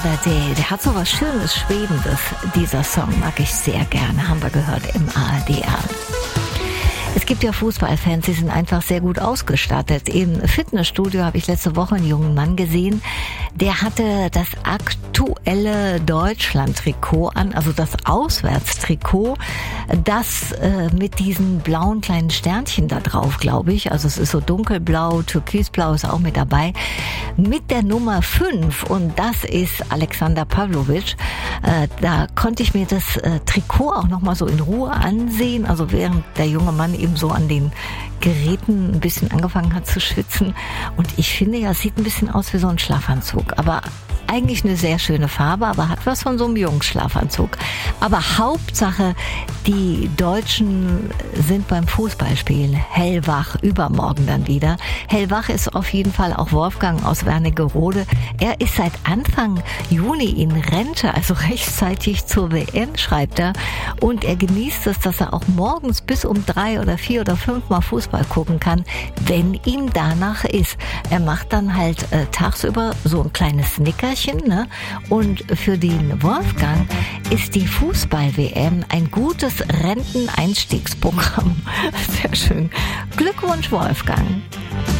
Der hat so was Schönes, Schwebendes, dieser Song mag ich sehr gerne, haben wir gehört im ARD. Es gibt ja Fußballfans, die sind einfach sehr gut ausgestattet. Im Fitnessstudio habe ich letzte Woche einen jungen Mann gesehen, der hatte das aktuelle Deutschland-Trikot an, also das Auswärtstrikot, das mit diesen blauen kleinen Sternchen da drauf, glaube ich. Also es ist so dunkelblau, türkisblau ist auch mit dabei, mit der Nummer 5 und das ist Alexander Pavlovic. Da konnte ich mir das Trikot auch nochmal so in Ruhe ansehen, also während der junge Mann eben so an den Geräten ein bisschen angefangen hat zu schwitzen. Und ich finde ja, es sieht ein bisschen aus wie so ein Schlafanzug. Aber eigentlich eine sehr schöne Farbe, aber hat was von so einem Jungsschlafanzug. Aber Hauptsache, die Deutschen sind beim Fußballspielen hellwach, übermorgen dann wieder. Hellwach ist auf jeden Fall auch Wolfgang aus Wernigerode. Er ist seit Anfang Juni in Rente, also rechtzeitig zur WM, schreibt er. Und er genießt es, dass er auch morgens bis um 3 oder 4 oder 5 Mal Fußball gucken kann, wenn ihm danach ist. Er macht dann halt tagsüber so ein kleines Nickerchen, ne? Und für den Wolfgang ist die Fußball-WM ein gutes Renteneinstiegsprogramm. Sehr schön. Glückwunsch, Wolfgang.